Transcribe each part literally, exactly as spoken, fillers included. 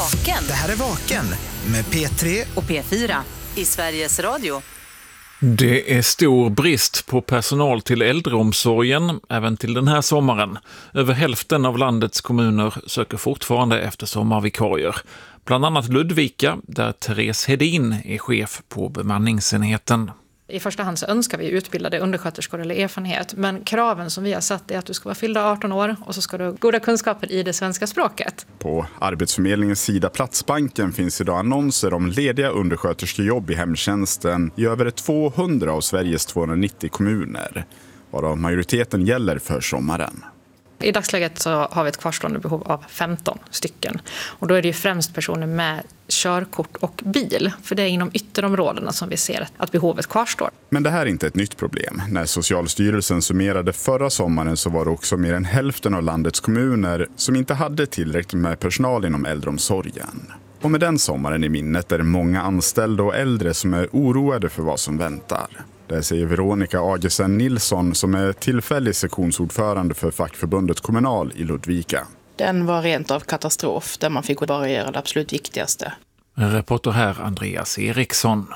Vaken. Det här är Vaken med P tre och P fyra i Sveriges Radio. Det är stor brist på personal till äldreomsorgen, även till den här sommaren. Över hälften av landets kommuner söker fortfarande efter sommarvikarier. Bland annat Ludvika, där Therese Hedin är chef på bemanningsenheten. I första hand så önskar vi utbildade undersköterskor eller erfarenhet, men kraven som vi har satt är att du ska vara fyllda arton år och så ska du ha goda kunskaper i det svenska språket. På Arbetsförmedlingens sida Platsbanken finns idag annonser om lediga undersköterskejobb i hemtjänsten i över tvåhundra av Sveriges tvåhundranittio kommuner, varav majoriteten gäller för sommaren. I dagsläget så har vi ett kvarstående behov av femton stycken. Och då är det ju främst personer med körkort och bil. För det är inom ytterområdena som vi ser att behovet kvarstår. Men det här är inte ett nytt problem. När Socialstyrelsen summerade förra sommaren så var det också mer än hälften av landets kommuner som inte hade tillräckligt med personal inom äldreomsorgen. Och med den sommaren i minnet är det många anställda och äldre som är oroade för vad som väntar. Det säger Veronica Agesen Nilsson som är tillfällig sektionsordförande för fackförbundet Kommunal i Ludvika. Den var rent av katastrof där man fick bara göra det absolut viktigaste. Reporter här Andreas Eriksson.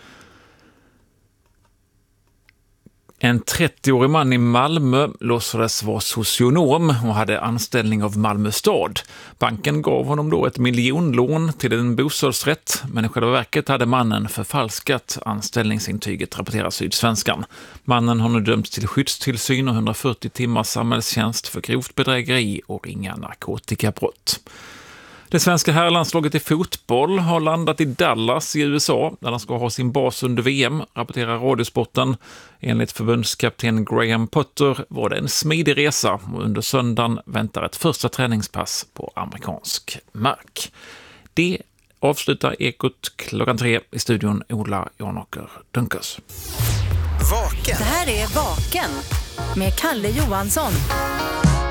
En trettioårig man i Malmö låtsades vara socionom och hade anställning av Malmö stad. Banken gav honom då ett miljonlån till en bostadsrätt, men i själva verket hade mannen förfalskat anställningsintyget, rapporterar Sydsvenskan. Mannen har nu dömts till skyddstillsyn och hundrafyrtio timmars samhällstjänst för grovt bedrägeri och ringa narkotikabrott. Det svenska herrlandslaget i fotboll har landat i Dallas i U S A där de ska ha sin bas under V M, rapporterar Radiosporten. Enligt förbundskapten Graham Potter var det en smidig resa och under söndagen väntar ett första träningspass på amerikansk mark. Det avslutar Ekot klockan tre i studion Ola Janåker Dunkers. Vaken. Det här är Vaken med Kalle Johansson.